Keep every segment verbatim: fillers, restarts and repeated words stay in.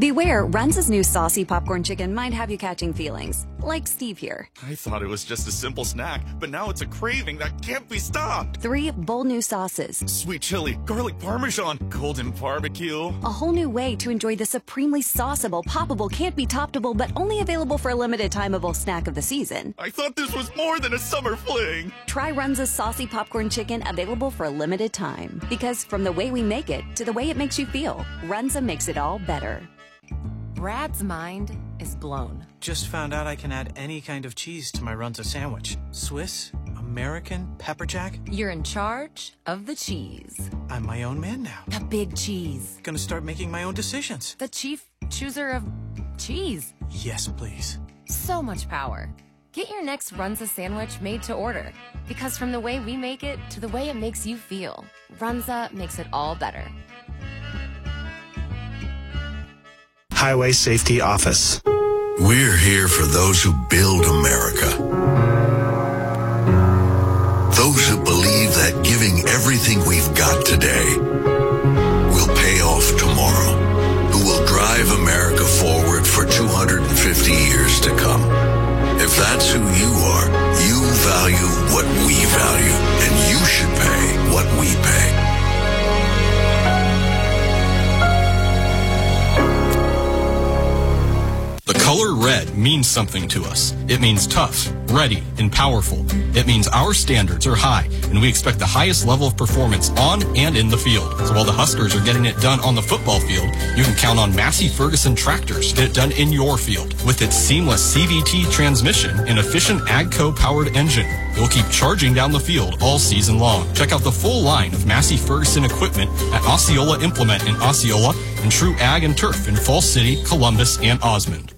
Beware, Runza's new saucy popcorn chicken might have you catching feelings, like Steve here. I thought it was just a simple snack, but now it's a craving that can't be stopped. Three bold new sauces. Sweet chili, garlic parmesan, golden barbecue. A whole new way to enjoy the supremely sauceable, poppable, can't be toppable, but only available for a limited timeable snack of the season. I thought this was more than a summer fling. Try Runza's saucy popcorn chicken, available for a limited time. Because from the way we make it to the way it makes you feel, Runza makes it all better. Brad's mind is blown. Just found out I can add any kind of cheese to my Runza sandwich. Swiss, American, pepper jack. You're in charge of the cheese. I'm my own man now. The big cheese. Gonna start making my own decisions. The chief chooser of cheese. Yes, please. So much power. Get your next Runza sandwich made to order. Because from the way we make it to the way it makes you feel, Runza makes it all better. Highway Safety Office. We're here for those who build America. Those who believe that giving everything we've got today will pay off tomorrow. Who will drive America forward for two hundred fifty years to come. If that's who you are, you value what we value, and you should pay what we pay. The color red means something to us. It means tough, ready, and powerful. It means our standards are high, and we expect the highest level of performance on and in the field. So while the Huskers are getting it done on the football field, you can count on Massey Ferguson tractors to get it done in your field. With its seamless C V T transmission and efficient AGCO-powered engine, you'll keep charging down the field all season long. Check out the full line of Massey Ferguson equipment at Osceola Implement in Osceola and True Ag and Turf in Falls City, Columbus, and Osmond.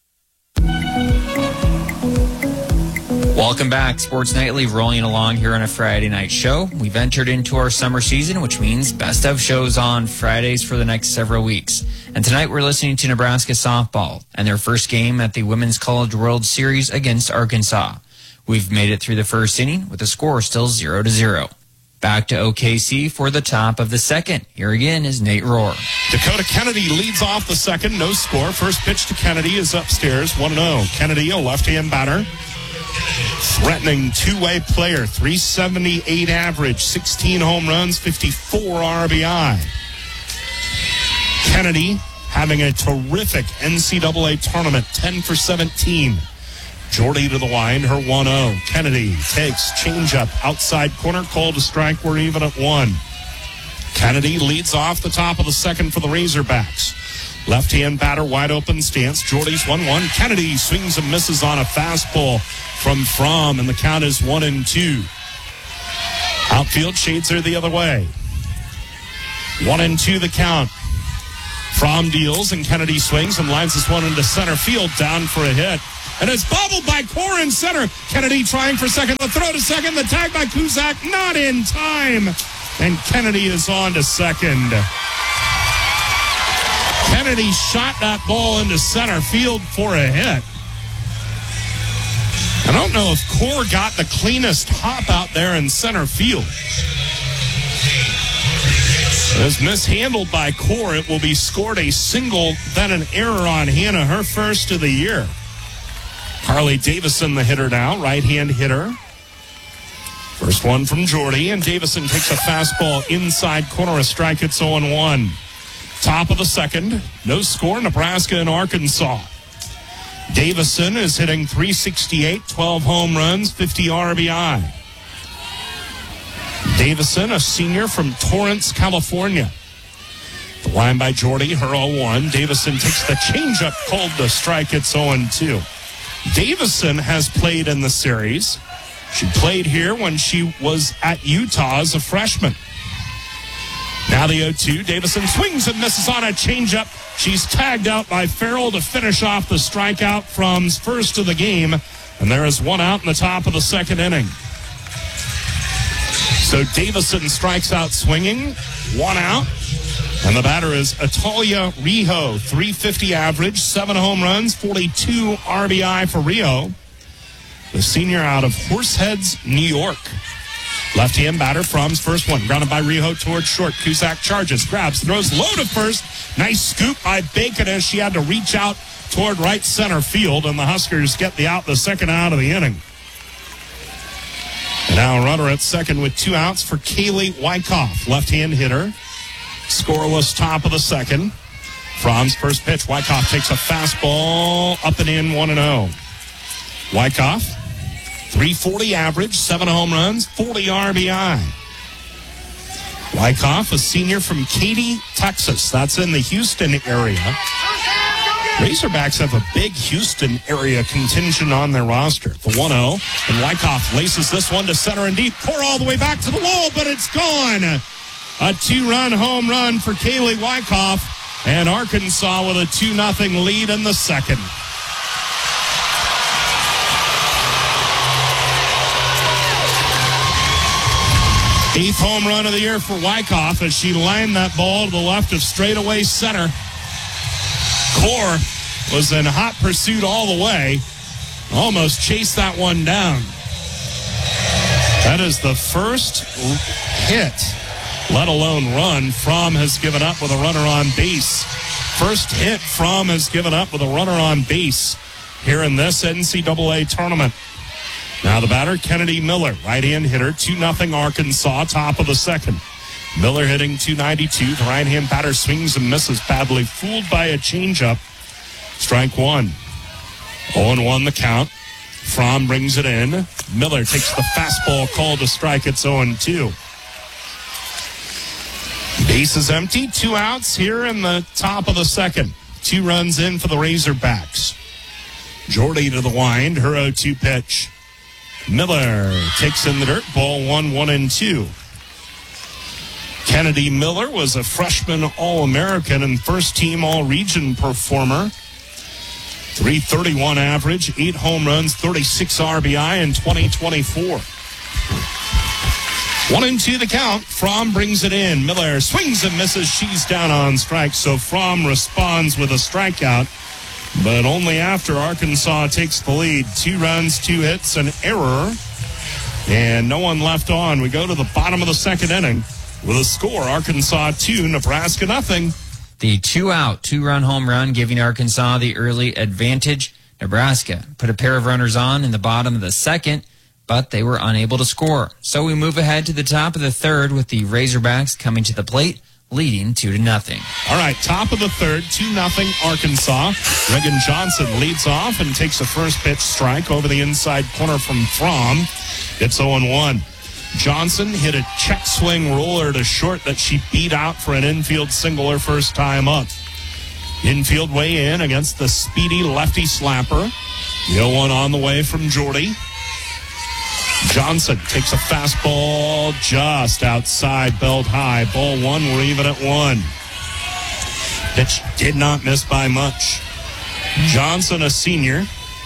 Welcome back. Sports Nightly rolling along here on a Friday night show. We've entered into our summer season, which means best of shows on Fridays for the next several weeks. And tonight we're listening to Nebraska softball and their first game at the Women's College World Series against Arkansas. We've made it through the first inning with the score still zero to zero. Back to O K C for the top of the second. Here again is Nate Rohr. Dakota Kennedy leads off the second. No score. First pitch to Kennedy is upstairs. one and oh. Kennedy, a left-hand batter. Threatening two-way player. three seventy-eight average. sixteen home runs. fifty-four R B I. Kennedy having a terrific N C double A tournament. ten for seventeen. Jordy to the line, her one oh. Kennedy takes changeup outside corner, called to strike. We're even at one. Kennedy leads off the top of the second for the Razorbacks. Left-hand batter, wide open stance. Jordy's one one. Kennedy swings and misses on a fastball from Fromm, and the count is one and two. Outfield shades are the other way. One and two the count. Fromm deals, and Kennedy swings and lines this one into center field, down for a hit. And it's bobbled by Core in center. Kennedy trying for second. The throw to second. The tag by Kuzak. Not in time. And Kennedy is on to second. Kennedy shot that ball into center field for a hit. I don't know if Core got the cleanest hop out there in center field. It was mishandled by Core. It will be scored a single, then an error on Hannah, her first of the year. Harley Davison, the hitter now, right-hand hitter. First one from Jordy, and Davison takes a fastball inside corner, a strike. It's oh and one. Top of the second, no score, Nebraska and Arkansas. Davison is hitting three sixty-eight, twelve home runs, fifty R B I. Davison, a senior from Torrance, California. The line by Jordy, her oh one. Davison takes the changeup, called the strike. It's oh and two. Davison has played in the series. She played here when she was at Utah as a freshman. Now the oh two. Davison swings and misses on a changeup. She's tagged out by Farrell to finish off the strikeout from first of the game. And there is one out in the top of the second inning. So Davison strikes out swinging. One out. And the batter is Atalia Riho, three fifty average, seven home runs, forty-two R B I for Riho. The senior out of Horseheads, New York. Left-hand batter, Fromm's first one. Grounded by Rijo towards short. Cusack charges, grabs, throws low to first. Nice scoop by Bacon as she had to reach out toward right center field, and the Huskers get the out, the second out of the inning. And now a runner at second with two outs for Kaylee Wyckoff, left-hand hitter. Scoreless top of the second. Fromm's first pitch. Wyckoff takes a fastball up and in, one and oh. Wyckoff, three forty average, seven home runs, forty R B I. Wyckoff, a senior from Katy, Texas. That's in the Houston area. Razorbacks have a big Houston area contingent on their roster. The one oh, and Wyckoff laces this one to center and deep. Pour all the way back to the wall, but it's gone. A two-run home run for Kaylee Wyckoff, and Arkansas with a two nothing lead in the second. Eighth home run of the year for Wyckoff as she lined that ball to the left of straightaway center. Core was in hot pursuit all the way. Almost chased that one down. That is the first hit, let alone run, Fromm has given up with a runner on base. First hit Fromm has given up with a runner on base here in this N C double A tournament. Now the batter, Kennedy Miller, right-hand hitter, two nothing Arkansas, top of the second. Miller hitting two ninety-two. The right-hand batter swings and misses badly, fooled by a changeup. Strike one. oh and one the count. Fromm brings it in. Miller takes the fastball call to strike. It's oh and two. Base is empty. Two outs here in the top of the second. Two runs in for the Razorbacks. Jordy to the wind. Her oh two pitch. Miller takes in the dirt. Ball one, one and two. Kennedy Miller was a freshman All-American and first-team All-Region performer. three thirty-one average, eight home runs, thirty-six R B I in twenty twenty-four. One and two the count. Fromm brings it in. Miller swings and misses. She's down on strike, so Fromm responds with a strikeout, but only after Arkansas takes the lead. Two runs, two hits, an error, and no one left on. We go to the bottom of the second inning with a score, Arkansas two, Nebraska nothing. The two-out, two-run home run giving Arkansas the early advantage. Nebraska put a pair of runners on in the bottom of the second, but they were unable to score. So we move ahead to the top of the third with the Razorbacks coming to the plate, leading two to nothing. All right, top of the third, two nothing Arkansas. Reagan Johnson leads off and takes a first pitch strike over the inside corner from Fromm. It's oh and one. Johnson hit a check swing roller to short that she beat out for an infield single her first time up. Infield way in against the speedy lefty slapper. The oh one on the way from Jordy. Johnson takes a fastball just outside, belt high. Ball one, we're even at one. Pitch did not miss by much. Johnson, a senior.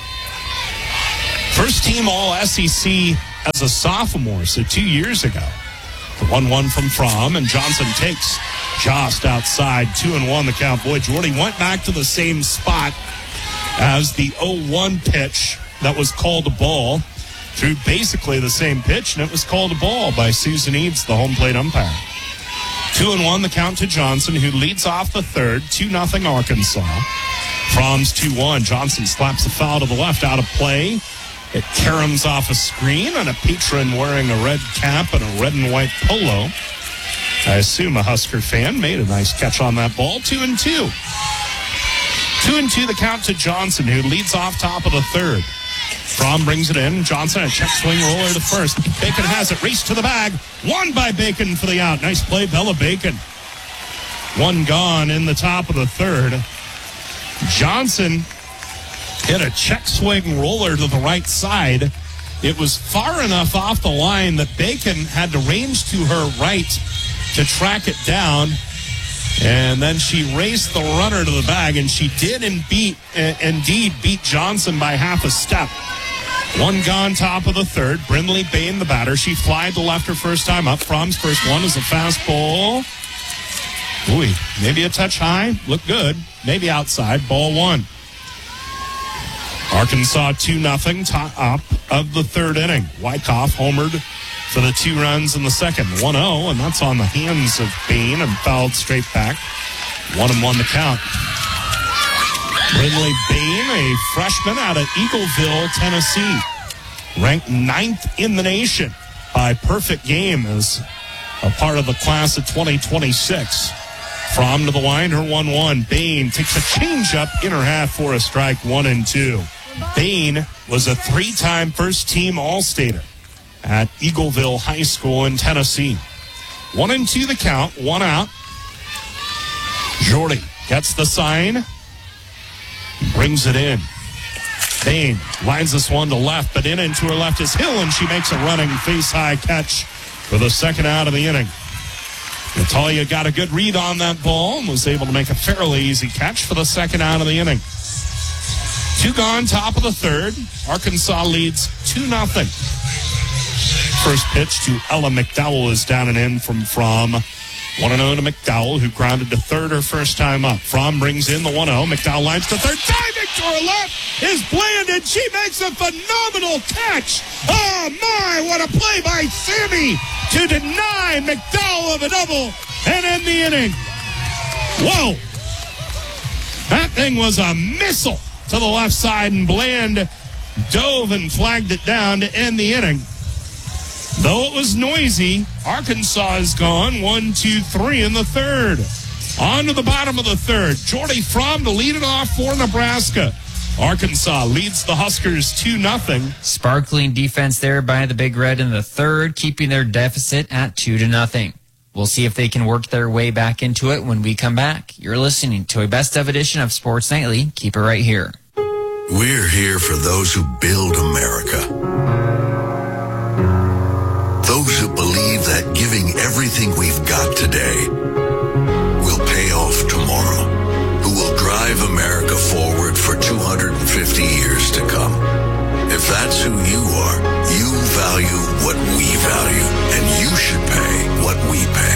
First team All S E C as a sophomore, so two years ago. The one one from Fromm, and Johnson takes just outside, two and one the count. Boy, Jordy went back to the same spot as the oh one pitch that was called a ball. Threw basically the same pitch, and it was called a ball by Susan Eads, the home plate umpire. Two and one the count to Johnson, who leads off the third, two nothing Arkansas. Fromm's two one. Johnson slaps the foul to the left, out of play. It caroms off a screen, and a patron wearing a red cap and a red and white polo, I assume a Husker fan, made a nice catch on that ball. Two and two. Two and two the count to Johnson, who leads off top of the third. Fromm brings it in. Johnson, a check swing roller to first. Bacon has it. Race to the bag. One by Bacon for the out. Nice play, Bella Bacon. One gone in the top of the third. Johnson hit a check swing roller to the right side. It was far enough off the line that Bacon had to range to her right to track it down. And then she raced the runner to the bag, and she did and beat, uh, indeed beat Johnson by half a step. One gone top of the third. Brindley Bain, the batter. She flied to left her first time up. Fromm's first one is a fastball. Ooh, maybe a touch high. Looked good. Maybe outside. Ball one. Arkansas two nothing top of the third inning. Wyckoff homered for the two runs in the second. one oh, and that's on the hands of Bain and fouled straight back. One and one the count. Brinley Bain, a freshman out of Eagleville, Tennessee, ranked ninth in the nation by perfect game as a part of the class of twenty twenty-six. From to the line, her one one. Bain takes a changeup, inner half for a strike, one and two. Bain was a three-time first-team All-Stater at Eagleville High School in Tennessee. One and two the count, one out. Jordy gets the sign, brings it in. Bain lines this one to left, but in and to her left is Hill, and she makes a running face-high catch for the second out of the inning. Natalia got a good read on that ball and was able to make a fairly easy catch for the second out of the inning. Two gone, top of the third. Arkansas leads two nothing. First pitch to Ella McDowell is down and in from From. one and oh to McDowell, who grounded to third her first time up. From brings in the one oh. McDowell lines to third. Diving to her left is Bland, and she makes a phenomenal catch. Oh, my, what a play by Sammy to deny McDowell of a double and end the inning. Whoa. That thing was a missile to the left side, and Bland dove and flagged it down to end the inning. Though it was noisy, Arkansas is gone. One, two, three in the third. On to the bottom of the third. Jordy Fromm to lead it off for Nebraska. Arkansas leads the Huskers two nothing. Sparkling defense there by the Big Red in the third, keeping their deficit at two to nothing. We'll see if they can work their way back into it when we come back. You're listening to a best of edition of Sports Nightly. Keep it right here. We're here for those who build America. Those who believe that giving everything we've got today will pay off tomorrow, who will drive America forward for two hundred fifty years to come. If that's who you are, you value what we value, and you should pay what we pay.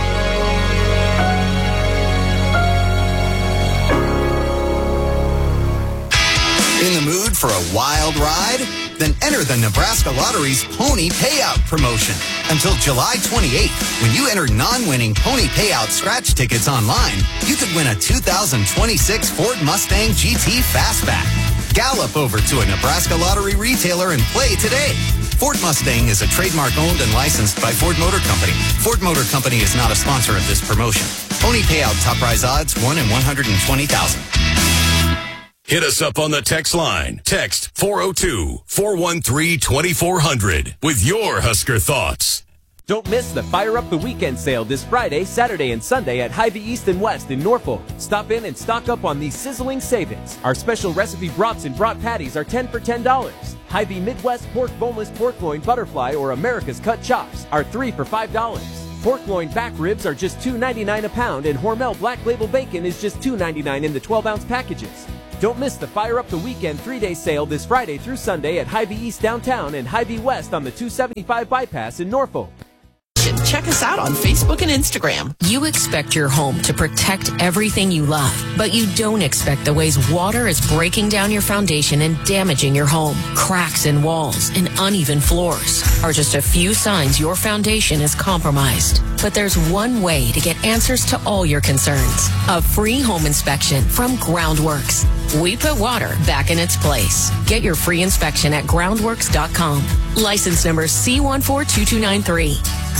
In the mood for a wild ride? Then enter the Nebraska Lottery's Pony Payout promotion. Until July twenty-eighth, when you enter non-winning Pony Payout scratch tickets online, you could win a two thousand twenty-six Ford Mustang G T Fastback. Gallop over to a Nebraska Lottery retailer and play today. Ford Mustang is a trademark owned and licensed by Ford Motor Company. Ford Motor Company is not a sponsor of this promotion. Pony Payout top prize odds one in one hundred twenty thousand. Hit us up on the text line. Text four oh two, four one three, two four zero zero with your Husker thoughts. Don't miss the Fire Up the Weekend sale this Friday, Saturday, and Sunday at Hy-Vee East and West in Norfolk. Stop in and stock up on these sizzling savings. Our special recipe brats and brat patties are ten for ten dollars. Hy-Vee Midwest Pork Boneless Pork Loin Butterfly or America's Cut Chops are three for five dollars. Pork loin back ribs are just two ninety-nine a pound, and Hormel Black Label Bacon is just two ninety-nine in the twelve ounce packages. Don't miss the Fire Up the Weekend three-day sale this Friday through Sunday at Hy-Vee East downtown and Hy-Vee West on the two seventy-five bypass in Norfolk. Check us out on Facebook and Instagram. You expect your home to protect everything you love, but you don't expect the ways water is breaking down your foundation and damaging your home. Cracks in walls and uneven floors are just a few signs your foundation is compromised. But there's one way to get answers to all your concerns. A free home inspection from Groundworks. We put water back in its place. Get your free inspection at groundworks dot com. License number C one four two two nine three.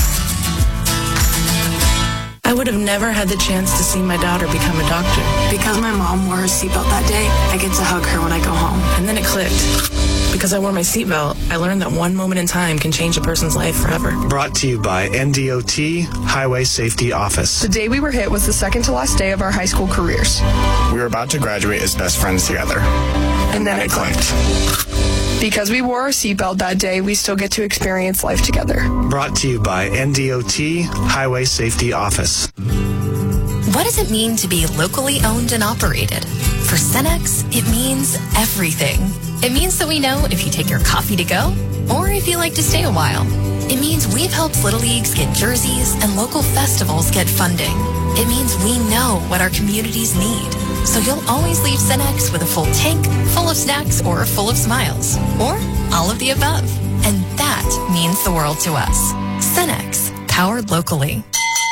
I would have never had the chance to see my daughter become a doctor. Because my mom wore her seatbelt that day, I get to hug her when I go home. And then it clicked. Because I wore my seatbelt, I learned that one moment in time can change a person's life forever. Brought to you by N D O T Highway Safety Office. The day we were hit was the second to last day of our high school careers. We were about to graduate as best friends together. And, and then, then it clicked. clicked. Because we wore our seatbelt that day, we still get to experience life together. Brought to you by N D O T Highway Safety Office. What does it mean to be locally owned and operated? For Cenex, it means everything. It means that we know if you take your coffee to go or if you like to stay a while. It means we've helped Little Leagues get jerseys and local festivals get funding. It means we know what our communities need. So you'll always leave Cenex with a full tank, full of snacks, or full of smiles. Or all of the above. And That means the world to us. Cenex, powered locally.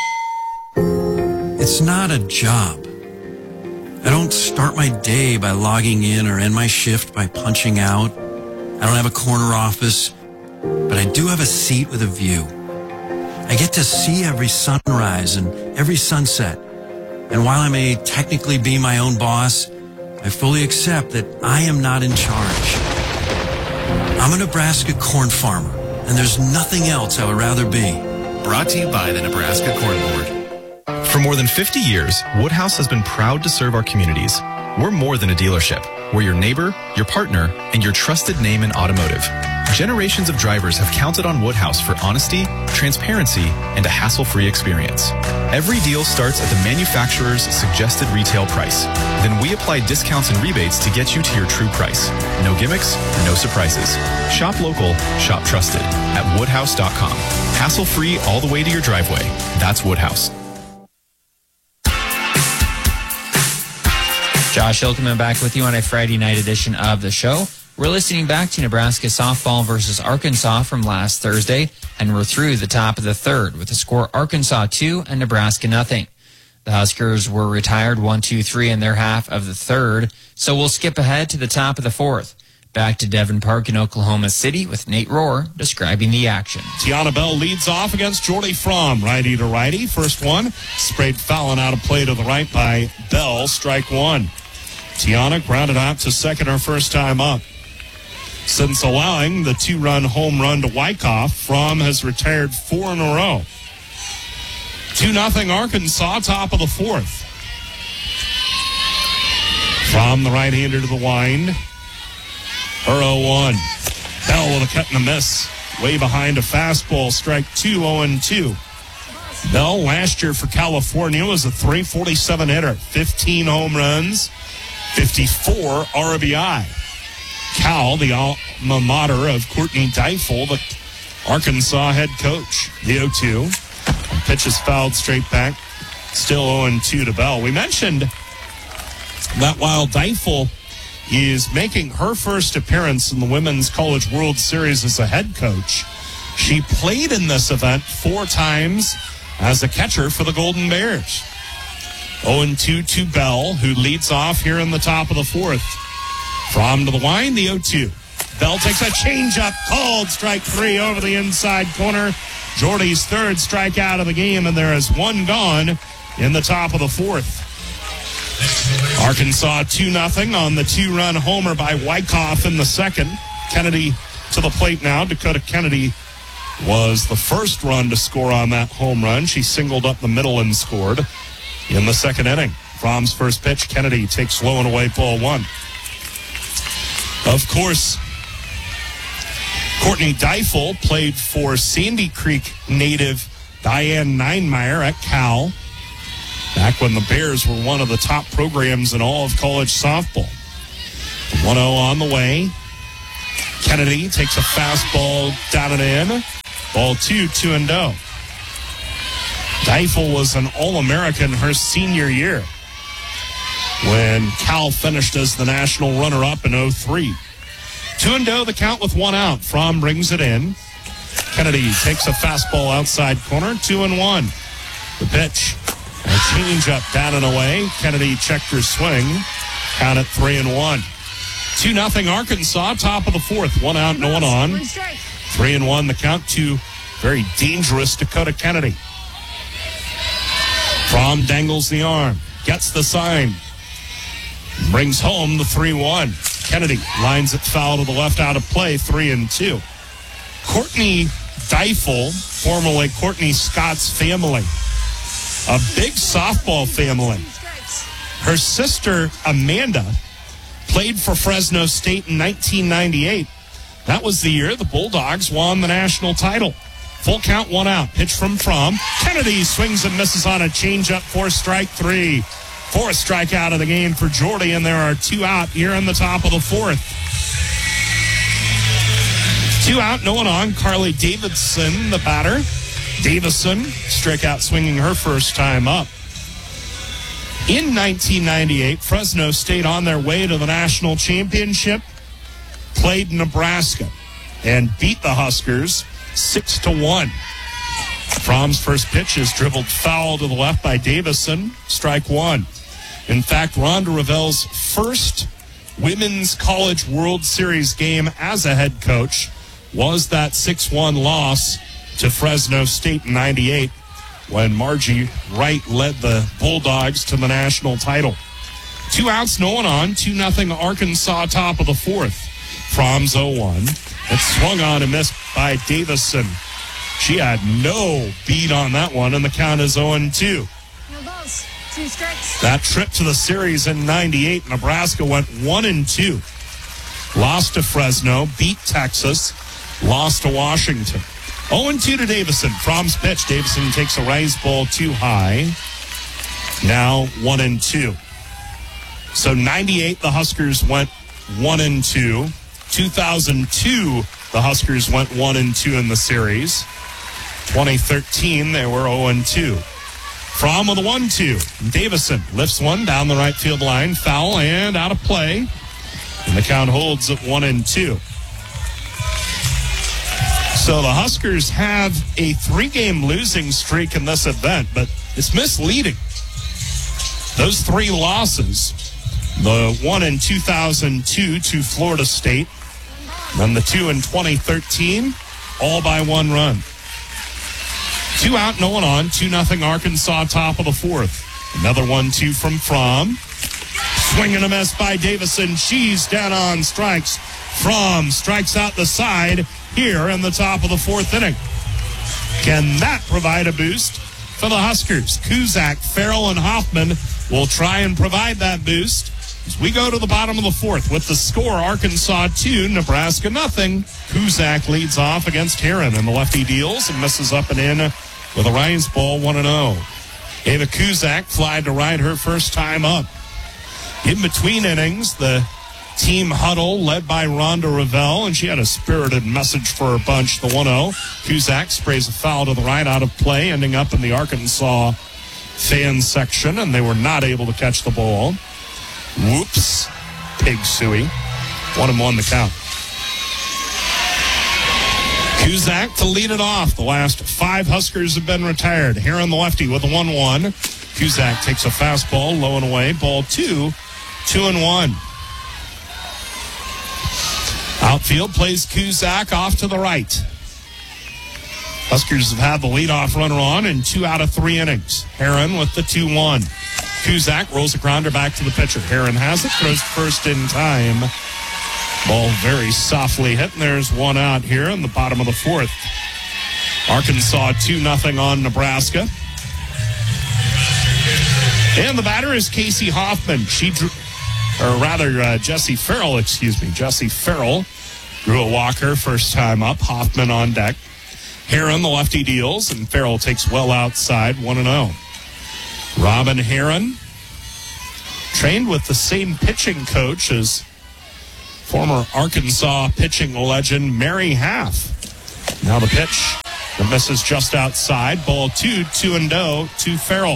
It's not a job. I don't start my day by logging in or end my shift by punching out. I don't have a corner office, but I do have a seat with a view. I get to see every sunrise and every sunset. And while I may technically be my own boss, I fully accept that I am not in charge. I'm a Nebraska corn farmer, and there's nothing else I would rather be. Brought to you by the Nebraska Corn Board. For more than fifty years, Woodhouse has been proud to serve our communities. We're more than a dealership. We're your neighbor, your partner, and your trusted name in automotive. Generations of drivers have counted on Woodhouse for honesty, transparency, and a hassle-free experience. Every deal starts at the manufacturer's suggested retail price. Then we apply discounts and rebates to get you to your true price. No gimmicks, no surprises. Shop local, shop trusted at woodhouse dot com. Hassle-free all the way to your driveway. That's Woodhouse. Josh Hilkeman back with you on a Friday night edition of the show. We're listening back to Nebraska softball versus Arkansas from last Thursday, and we're through the top of the third with the score Arkansas two and Nebraska nothing. The Huskers were retired one two three in their half of the third, so we'll skip ahead to the top of the fourth. Back to Devon Park in Oklahoma City with Nate Rohr describing the action. Tiana Bell leads off against Jordy Fromm, righty to righty. First one, sprayed fouling out of play to the right by Bell, strike one. Tiana grounded out to second her first time up. Since allowing the two-run home run to Wyckoff, Fromm has retired four in a row. two nothing Arkansas, top of the fourth. Fromm, the right-hander to the wind. Her oh one. Bell with a cut and a miss. Way behind a fastball, strike two, oh and two. Bell last year for California was a three forty-seven hitter. fifteen home runs, fifty-four R B I. Cal, the alma mater of Courtney Deifel, the Arkansas head coach. The oh two. Pitch is fouled straight back. Still oh and two to Bell. We mentioned that while Deifel is making her first appearance in the Women's College World Series as a head coach, she played in this event four times as a catcher for the Golden Bears. oh and two to Bell, who leads off here in the top of the fourth. Fromm to the line, the oh two. Bell takes a changeup, called strike three over the inside corner. Jordy's third strikeout of the game, and there is one gone in the top of the fourth. Arkansas two nothing on the two-run homer by Wyckoff in the second. Kennedy to the plate now. Dakota Kennedy was the first run to score on that home run. She singled up the middle and scored in the second inning. Fromm's first pitch, Kennedy takes low and away, ball one. Of course, Courtney Deifel played for Sandy Creek native Diane Ninemeyer at Cal, back when the Bears were one of the top programs in all of college softball. one oh on the way. Kennedy takes a fastball down and in. Ball two, two and oh. Deifel was an All-American her senior year when Cal finished as the national runner-up in oh three. Two and oh, the count with one out. Fromm brings it in. Kennedy takes a fastball outside corner, two and one. The pitch, a change-up down and away. Kennedy checked her swing. Count at three and one. Two nothing Arkansas, top of the fourth. One out, no one on. Three and one, the count to very dangerous Dakota Kennedy. Fromm dangles the arm, gets the sign, brings home the three one. Kennedy lines it foul to the left out of play, three and two. Courtney Deifel, formerly Courtney Scott's family, a big softball family. Her sister, Amanda, played for Fresno State in nineteen ninety-eight. That was the year the Bulldogs won the national title. Full count, one out. Pitch from Fromm. Kennedy swings and misses on a changeup for strike three. Fourth strikeout of the game for Jordy, and there are two out here in the top of the fourth. Two out, no one on. Carly Davidson, the batter. Davison, strikeout swinging her first time up. In nineteen ninety-eight, Fresno State, on their way to the national championship, played Nebraska. and beat the Huskers six to one. Fromm's first pitch is dribbled foul to the left by Davison. Strike one. In fact, Rhonda Revell's first Women's College World Series game as a head coach was that six one loss to Fresno State in ninety-eight when Margie Wright led the Bulldogs to the national title. Two outs, no one on. two nothing Arkansas, top of the fourth. Fromm's oh one. It's swung on and missed by Davison. She had no beat on that one, and the count is oh two. No balls. Two strikes. That trip to the series in ninety-eight, Nebraska went one and two. Lost to Fresno, beat Texas, lost to Washington. oh and two to Davison. Fromm's pitch. Davison takes a rise ball too high. Now one and two. So ninety-eight, the Huskers went one and two. two thousand two, the Huskers went one and two in the series. twenty thirteen, they were oh and two. Fromm with a one two. Davison lifts one down the right field line. Foul and out of play. And the count holds at one and two. So the Huskers have a three-game losing streak in this event, but it's misleading. Those three losses, the one in two thousand two to Florida State, then the two in twenty thirteen, all by one run. Two out, no one on. two nothing Arkansas, top of the fourth. Another one two from Fromm. Swing and a miss by Davison. She's down on strikes. Fromm strikes out the side here in the top of the fourth inning. Can that provide a boost for the Huskers? Kuzak, Farrell, and Hoffman will try and provide that boost as we go to the bottom of the fourth with the score Arkansas two, Nebraska nothing. Kuzak leads off against Heron, and the lefty deals and misses up and in with a rise ball one and oh. Ava Kuzak flied to right her first time up. In between innings, the team huddle led by Rhonda Revell, and she had a spirited message for her bunch, the one oh. Kuzak sprays a foul to the right out of play, ending up in the Arkansas fan section, and they were not able to catch the ball. Whoops. Pig Suey. One and one the count. Kuzak to lead it off. The last five Huskers have been retired. Heron the lefty with a one one. Kuzak takes a fastball, low and away. Ball two. Two and one. Outfield plays Kuzak off to the right. Huskers have had the leadoff runner on in two out of three innings. Heron with the two one. Kuzak rolls a grounder back to the pitcher. Heron has it, throws first in time. Ball very softly hit, and there's one out here in the bottom of the fourth. Arkansas two nothing on Nebraska. And the batter is Casey Hoffman. She drew, or rather, uh, Jesse Farrell, excuse me. Jesse Farrell drew a walker first time up. Hoffman on deck. Heron, the lefty, deals, and Farrell takes well outside, one and oh. Robin Heron, trained with the same pitching coach as former Arkansas pitching legend Mary Half. Now the pitch that misses just outside. Ball two, two and oh to Farrell.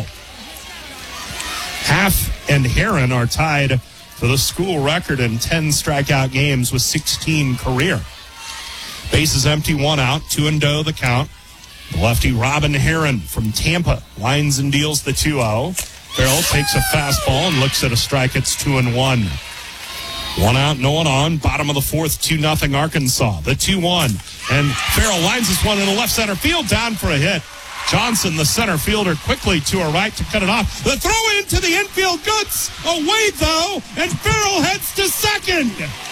Half and Heron are tied for the school record in ten strikeout games with sixteen career. Bases empty, one out, two and oh the count. The lefty Robin Heron from Tampa lines and deals the two oh. Farrell takes a fastball and looks at a strike. It's two and one. One out, no one on. Bottom of the fourth, two nothing Arkansas. The two one. And Farrell lines this one in the left center field, down for a hit. Johnson, the center fielder, quickly to her right to cut it off. The throw into the infield, Goods away though, and Farrell heads to second.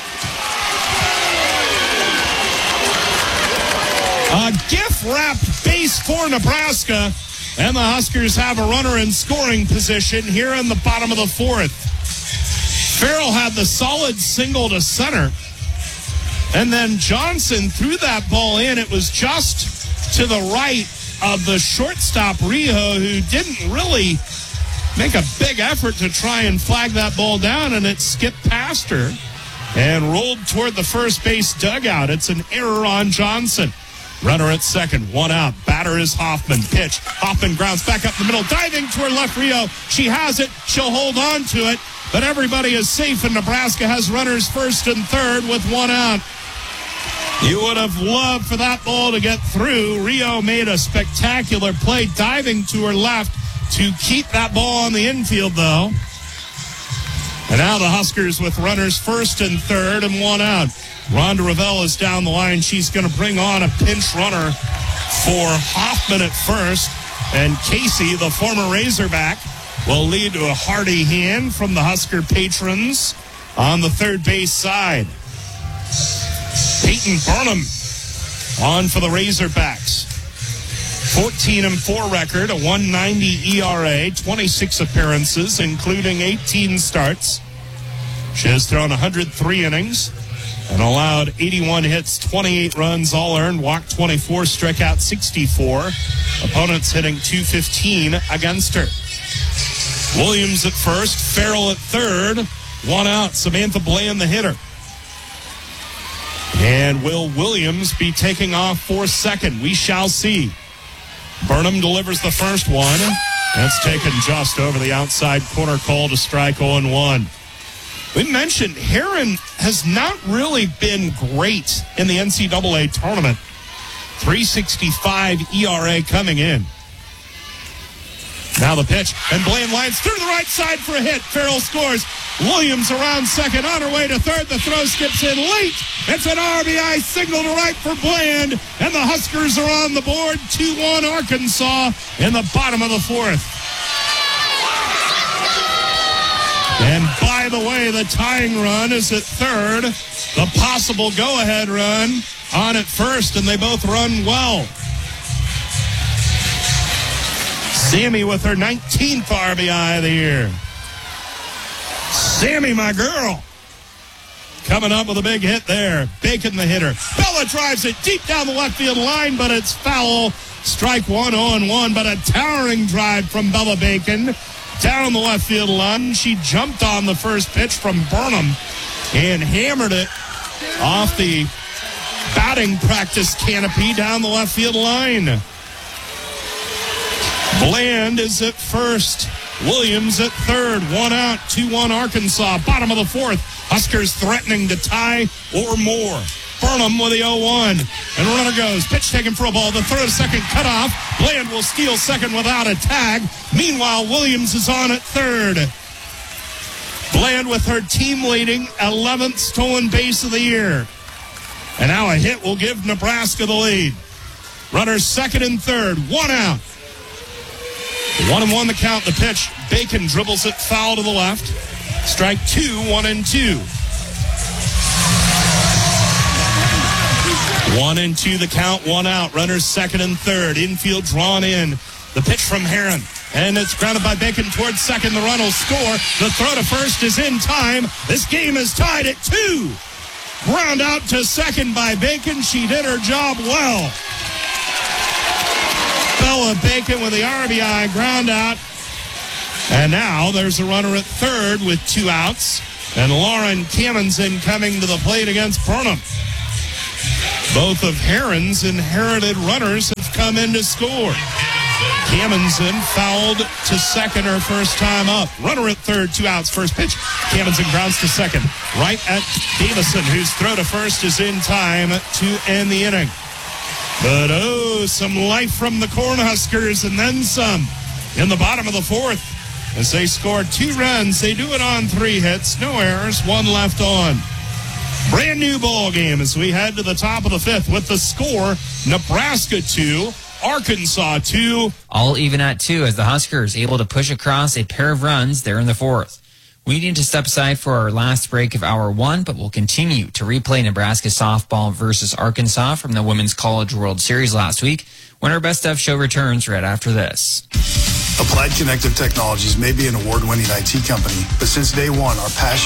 A gift-wrapped base for Nebraska, and the Huskers have a runner in scoring position here in the bottom of the fourth. Farrell had the solid single to center, and then Johnson threw that ball in. It was just to the right of the shortstop, Rijo, who didn't really make a big effort to try and flag that ball down, and it skipped past her and rolled toward the first base dugout. It's an error on Johnson. Runner at second, one out. Batter is Hoffman. Pitch. Hoffman grounds back up the middle, diving toward left. Rijo. She has it. She'll hold on to it. But everybody is safe, and Nebraska has runners first and third with one out. You would have loved for that ball to get through. Rio made a spectacular play, diving to her left to keep that ball on the infield, though. And now the Huskers with runners first and third and one out. Rhonda Revelle is down the line. She's going to bring on a pinch runner for Hoffman at first. And Casey, the former Razorback, will lead to a hearty hand from the Husker patrons on the third base side. Peyton Burnham on for the Razorbacks. fourteen and four record, a one ninety E R A, twenty-six appearances, including eighteen starts. She has thrown one hundred three innings and allowed eighty-one hits, twenty-eight runs, all earned, walked twenty-four, struck out sixty-four. Opponents hitting two fifteen against her. Williams at first, Farrell at third, one out, Samantha Bland the hitter. And will Williams be taking off for second? We shall see. Burnham delivers the first one. That's taken just over the outside corner, call to strike oh and one. We mentioned Heron has not really been great in the N C double A tournament. three sixty-five E R A coming in. Now the pitch, and Bland lines through the right side for a hit. Farrell scores. Williams around second, on her way to third. The throw skips in late. It's an R B I signal to right for Bland, and the Huskers are on the board. two one Arkansas in the bottom of the fourth. And by the way, the tying run is at third. The possible go-ahead run on at first, and they both run well. Sammy with her nineteenth R B I of the year. Sammy, my girl, coming up with a big hit there. Bacon the hitter. Bella drives it deep down the left field line, but it's foul. Strike one on one, but a towering drive from Bella Bacon. Down the left field line. She jumped on the first pitch from Burnham and hammered it off the batting practice canopy down the left field line. Bland is at first. Williams at third. One out. two one Arkansas. Bottom of the fourth. Huskers threatening to tie or more. Burnham with the oh one. And runner goes. Pitch taken for a ball. The throw to second cut off. Bland will steal second without a tag. Meanwhile, Williams is on at third. Bland with her team-leading eleventh stolen base of the year. And now a hit will give Nebraska the lead. Runners second and third. One out. One and one the count. The pitch. Bacon dribbles it foul to the left. Strike two, one and two. One and two the count, one out. Runners second and third. Infield drawn in. The pitch from Heron. And it's grounded by Bacon towards second. The run will score. The throw to first is in time. This game is tied at two. Ground out to second by Bacon. She did her job well. Bella Bacon with the R B I ground out. And now there's a runner at third with two outs. And Lauren Kamenson coming to the plate against Burnham. Both of Heron's inherited runners have come in to score. Kamenson fouled to second her first time up. Runner at third, two outs, first pitch. Kamenson grounds to second. Right at Davison, whose throw to first is in time to end the inning. But oh, some life from the Cornhuskers and then some in the bottom of the fourth as they score two runs. They do it on three hits, no errors, one left on. Brand new ball game as we head to the top of the fifth with the score, Nebraska two, Arkansas two. All even at two as the Huskers able to push across a pair of runs there in the fourth. We need to step aside for our last break of hour one, but we'll continue to replay Nebraska softball versus Arkansas from the Women's College World Series last week when our Best Of show returns right after this. Applied Connective Technologies may be an award-winning I T company, but since day one, our passion